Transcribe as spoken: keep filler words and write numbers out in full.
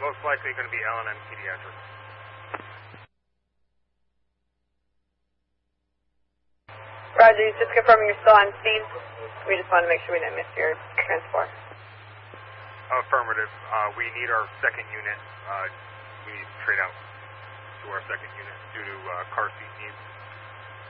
Most likely going to be L and M Pediatrics. Roger, just confirming you're still on scene. We just want to make sure we didn't miss your transport. Affirmative. Uh, we need our second unit. Uh, we need to trade out to our second unit due to uh, car seat needs.